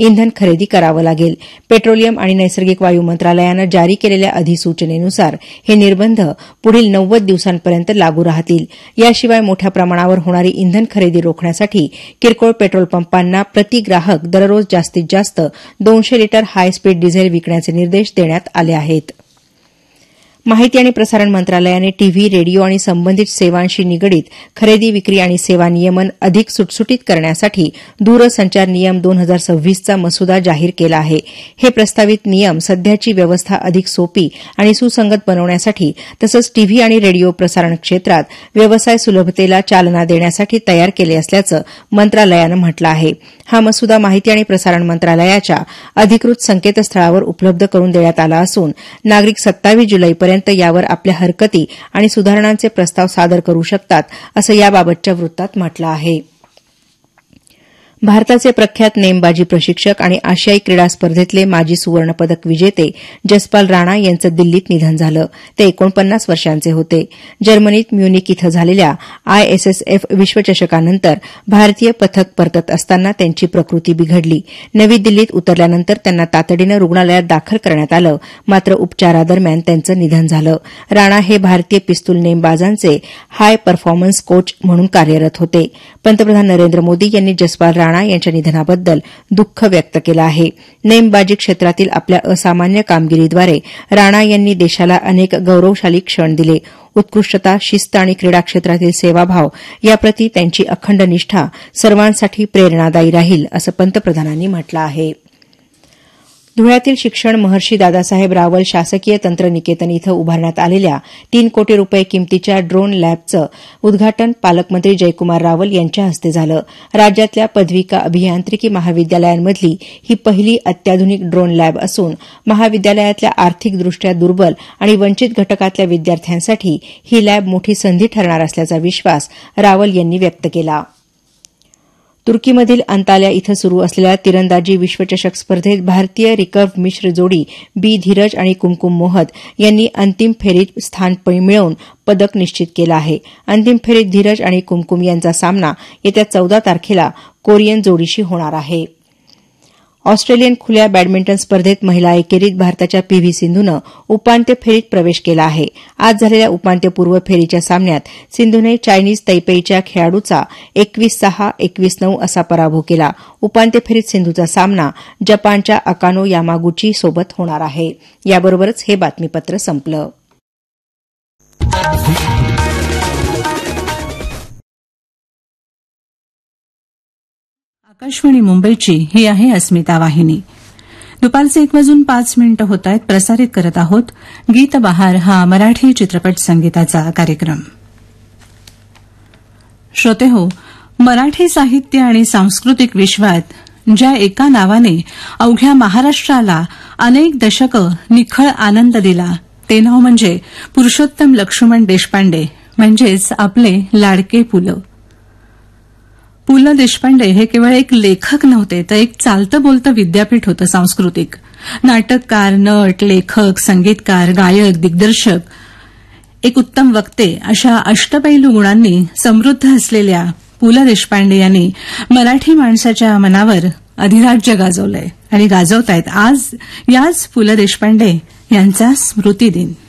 इंधन खरेदी करावं लागेल. पेट्रोलियम आणि नैसर्गिक वायू मंत्रालयानं जारी केलेल्या अधिसूचनेनुसार हे निर्बंध पुढील 90 दिवसांपर्यंत लागू राहतील. याशिवाय मोठ्या प्रमाणावर होणारी इंधन खरेदी रोखण्यासाठी किरकोळ पेट्रोल पंपांना प्रति ग्राहक दररोज जास्तीत जास्त 200 लिटर हाय स्पीड डिझेल विकण्याचे निर्देश देण्यात आले आहेत. माहिती आणि प्रसारण मंत्रालयाने टीव्ही, रेडिओ आणि संबंधित सेवांशी निगडीत खरेदी, विक्री आणि सेवा नियमन अधिक सुटसुटीत करण्यासाठी दूरसंचार नियम 2026 चा मसुदा जाहीर केला आहे. हे प्रस्तावित नियम सध्याची व्यवस्था अधिक सोपी आणि सुसंगत बनवण्यासाठी तसंच टीव्ही आणि रेडिओ प्रसारण क्षेत्रात व्यवसाय सुलभतेला चालना देण्यासाठी तयार केले असल्याचं मंत्रालयानं म्हटलं आहे. हा मसुदा माहिती आणि प्रसारण मंत्रालयाच्या अधिकृत संकेतस्थळावर उपलब्ध करून देण्यात आला असून नागरिक 27 जुलैपर्यंत यावर आपल्या हरकती आणि सुधारणांचे प्रस्ताव सादर करू शकतात, असं याबाबतच्या वृत्तात म्हटलं आहे. भारताचे प्रख्यात नेमबाजी प्रशिक्षक आणि आशियाई क्रीडा स्पर्धेतले माजी सुवर्णपदक विजेते जसपाल राणा यांचं दिल्लीत निधन झालं. ते 49 वर्षांचे होते. जर्मनीत म्युनिक इथं झालेल्या ISSF विश्वचषकानंतर भारतीय पथक परतत असताना त्यांची प्रकृती बिघडली. नवी दिल्लीत उतरल्यानंतर त्यांना तातडीनं रुग्णालयात दाखल करण्यात आलं, मात्र उपचारादरम्यान त्यांचं निधन झालं. राणा हे भारतीय पिस्तूल नेमबाजांचे हाय परफॉर्मन्स कोच म्हणून कार्यरत होते. पंतप्रधान नरेंद्र मोदी यांनी जसपाल राणा यांच्या निधनाबद्दल दुःख व्यक्त केलं आहे. नेमबाजी क्षेत्रातील आपल्या असामान्य कामगिरीद्वारे राणा यांनी देशाला अनेक गौरवशाली क्षण दिले. उत्कृष्टता, शिस्त आणि क्रीडा क्षेत्रातील सेवाभाव याप्रती त्यांची अखंड निष्ठा सर्वांसाठी प्रेरणादायी राहील, असं पंतप्रधानांनी म्हटलं आहे. धुळ्यातील शिक्षण महर्षी दादासाहेब रावल शासकीय तंत्रनिकेतन इथं उभारण्यात आलेल्या 3 कोटी रुपये किमतीच्या ड्रोन लॅबचं उद्घाटन पालकमंत्री जयकुमार रावल यांच्या हस्ते झालं. राज्यातल्या पदविका अभियांत्रिकी महाविद्यालयांमधली ही पहिली अत्याधुनिक ड्रोन लॅब असून महाविद्यालयातल्या आर्थिकदृष्ट्या दुर्बल आणि वंचित घटकातल्या विद्यार्थ्यांसाठी ही लॅब मोठी संधी ठरणार असल्याचा विश्वास रावल यांनी व्यक्त केला. तुर्कीमधील अंताल्या इथं सुरू असलेल्या तिरंदाजी विश्वचषक स्पर्धेत भारतीय रिकर्व्ह मिश्र जोडी बी धीरज आणि कुमकुम मोहत यांनी अंतिम फेरीत स्थान मिळवून पदक निश्चित केलं आहे. अंतिम फेरीत धीरज आणि कुमकुम यांचा सामना येत्या 14 तारखेला कोरियन जोडीशी होणार आहे. ऑस्ट्रेलियन खुल्या बॅडमिंटन स्पर्धेत महिला एकेरीत भारताच्या पीव्ही सिंधूनं उपांत्य फेरीत प्रवेश केला आहे. आज झालेल्या उपांत्यपूर्व फेरीच्या सामन्यात सिंधूने चायनीज तैपेईच्या खेळाडूचा 21-6, 21-9 असा पराभव केला. उपांत्य फेरीत सिंधूचा सामना जपानच्या अकानो यामागुची सोबत होणार आहे. याबरोबरच हे बातमीपत्र संपलं. आकाशवाणी मुंबईची ही आहे अस्मिता वाहिनी. दुपारचे 1:05 होत आहेत. प्रसारित करत आहोत गीत बहार हा मराठी चित्रपट संगीताचा कार्यक्रम. श्रोतेहो, मराठी साहित्य आणि सांस्कृतिक विश्वात ज्या एका नावाने अवघ्या महाराष्ट्राला अनेक दशकं निखळ आनंद दिला ते नाव म्हणजे पुरुषोत्तम लक्ष्मण देशपांडे, म्हणजेच आपले लाडके पु ल. पु ल देशपांडे हे केवळ एक लेखक नव्हते, तर एक चालतं बोलतं विद्यापीठ होतं सांस्कृतिक. नाटककार, नट, लेखक, संगीतकार, गायक, दिग्दर्शक, एक उत्तम वक्ते अशा अष्टपैलू गुणांनी समृद्ध असलेल्या पु ल देशपांडे यांनी मराठी माणसाच्या मनावर अधिराज्य गाजवलंय आणि गाजवतायत. आज याच पु ल देशपांडे यांचा स्मृतिदिन.